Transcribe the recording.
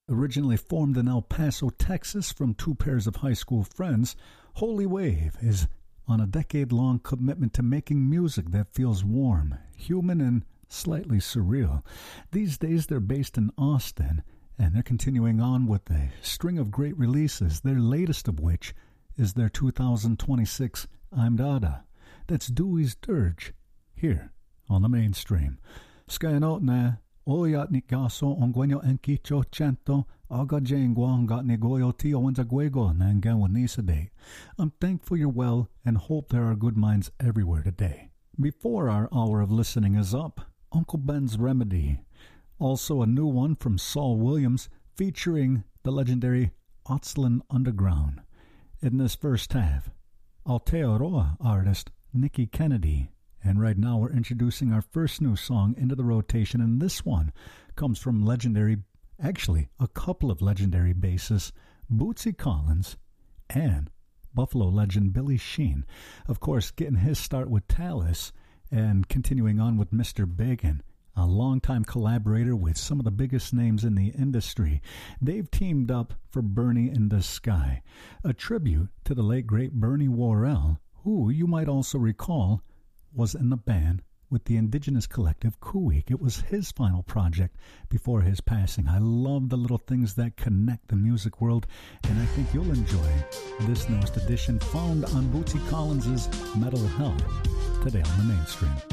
Originally formed in El Paso, Texas from two pairs of high school friends, Holy Wave is on a decade-long commitment to making music that feels warm, human, and slightly surreal. These days they're based in Austin, and they're continuing on with a string of great releases, their latest of which is their 2026 I'm Dada. That's Dewey's Dirge, here on the Mainstream. Skyanot na oyat ni gaso ongwenyo enkicho chento aga jengwa ngat ni goyo tio wanzaguego nangawanisade. I'm thankful you're well and hope there are good minds everywhere today. Before our hour of listening is up, Uncle Ben's Remedy. Also a new one from Saul Williams featuring the legendary Otslin Underground. In this first half, Aotearoa artist Nikki Kennedy. And right now we're introducing our first new song into the rotation, and this one comes from a couple of legendary bassists, Bootsy Collins and Buffalo legend Billy Sheehan. Of course, getting his start with Talis and continuing on with Mr. Biggin, a longtime collaborator with some of the biggest names in the industry. They've teamed up for Bernie in the Sky, a tribute to the late great Bernie Worrell, who you might also recall was in the band with the indigenous collective Kuweek. It was his final project before his passing. I love the little things that connect the music world, and I think you'll enjoy this newest edition found on Bootsy Collins' Metal Health today on the Mainstream.